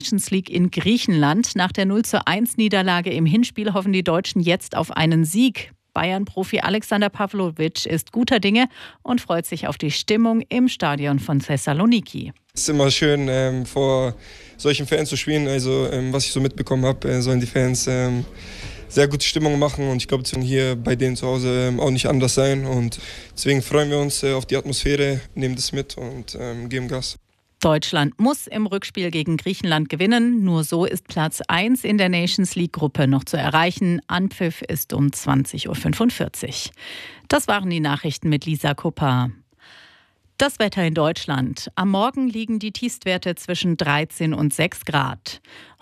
Nations League in Griechenland. Nach der 0:1 Niederlage im Hinspiel hoffen die Deutschen jetzt auf einen Sieg. Bayern-Profi Alexander Pavlovic ist guter Dinge und freut sich auf die Stimmung im Stadion von Thessaloniki. Es ist immer schön, vor solchen Fans zu spielen. Also, was ich so mitbekommen habe, sollen die Fans sehr gute Stimmung machen. Und ich glaube, es wird hier bei denen zu Hause auch nicht anders sein. Und deswegen freuen wir uns auf die Atmosphäre, nehmen das mit und geben Gas. Deutschland muss im Rückspiel gegen Griechenland gewinnen. Nur so ist Platz 1 in der Nations League-Gruppe noch zu erreichen. Anpfiff ist um 20:45 Uhr. Das waren die Nachrichten mit Lisa Kupper. Das Wetter in Deutschland. Am Morgen liegen die Tiefstwerte zwischen 13 und 6 Grad.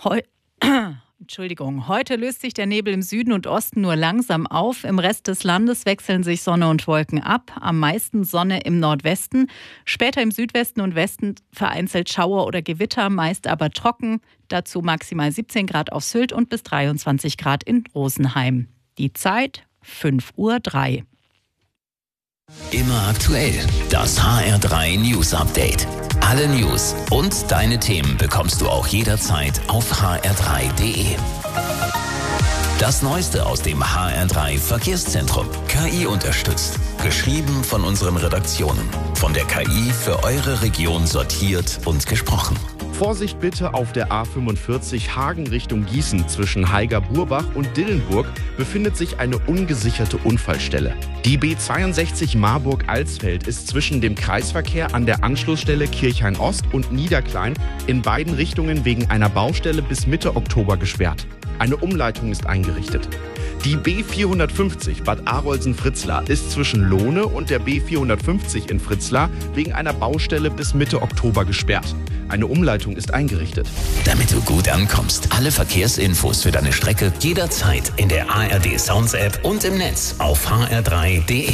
Heute löst sich der Nebel im Süden und Osten nur langsam auf. Im Rest des Landes wechseln sich Sonne und Wolken ab. Am meisten Sonne im Nordwesten. Später im Südwesten und Westen vereinzelt Schauer oder Gewitter, meist aber trocken. Dazu maximal 17 Grad auf Sylt und bis 23 Grad in Rosenheim. Die Zeit 5:03 Uhr. Immer aktuell. Das HR3 News Update. Alle News und deine Themen bekommst du auch jederzeit auf hr3.de. Das Neueste aus dem HR3 Verkehrszentrum. KI unterstützt. Geschrieben von unseren Redaktionen. Von der KI für eure Region sortiert und gesprochen. Vorsicht bitte auf der A45 Hagen Richtung Gießen. Zwischen Haiger-Burbach und Dillenburg befindet sich eine ungesicherte Unfallstelle. Die B62 Marburg-Alsfeld ist zwischen dem Kreisverkehr an der Anschlussstelle Kirchhain-Ost und Niederklein in beiden Richtungen wegen einer Baustelle bis Mitte Oktober gesperrt. Eine Umleitung ist eingerichtet. Die B450 Bad Arolsen-Fritzlar ist zwischen Lohne und der B450 in Fritzlar wegen einer Baustelle bis Mitte Oktober gesperrt. Eine Umleitung ist eingerichtet. Damit du gut ankommst, alle Verkehrsinfos für deine Strecke jederzeit in der ARD Sounds App und im Netz auf hr3.de.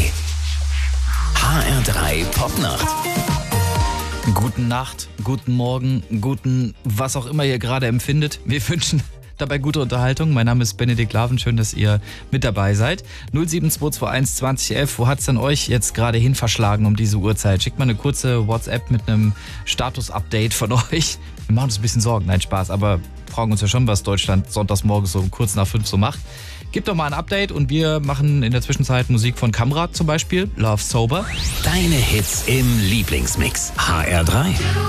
HR3 Popnacht. Guten Nacht, guten Morgen, guten was auch immer ihr gerade empfindet. Wir wünschen dabei gute Unterhaltung. Mein Name ist Benedikt Laven, schön, dass ihr mit dabei seid. 07221 2011, wo hat es denn euch jetzt gerade hin verschlagen um diese Uhrzeit? Schickt mal eine kurze WhatsApp mit einem Status-Update von euch. Wir machen uns ein bisschen Sorgen, nein, Spaß, aber fragen uns ja schon, was Deutschland sonntags morgens so kurz nach 5 so macht. Gebt doch mal ein Update und wir machen in der Zwischenzeit Musik von Kamrat zum Beispiel, Love Sober. Deine Hits im Lieblingsmix. HR3.